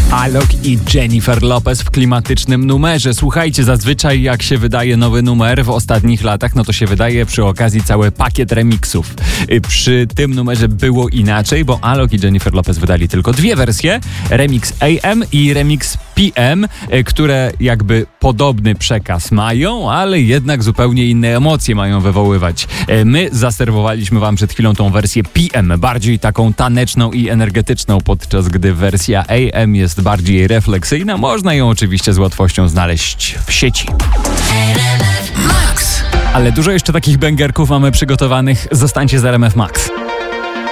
Alok i Jennifer Lopez w klimatycznym numerze. Słuchajcie, zazwyczaj jak się wydaje nowy numer w ostatnich latach, no to się wydaje przy okazji cały pakiet remixów. Przy tym numerze było inaczej, bo Alok i Jennifer Lopez wydali tylko dwie wersje. Remix AM i remix PM, które jakby podobny przekaz mają, ale jednak zupełnie inne emocje mają wywoływać. My zaserwowaliśmy wam przed chwilą tą wersję PM, bardziej taką taneczną i energetyczną, podczas gdy wersja AM jest bardziej refleksyjna. Można ją oczywiście z łatwością znaleźć w sieci. Ale dużo jeszcze takich bęgerków mamy przygotowanych. Zostańcie z RMF Max.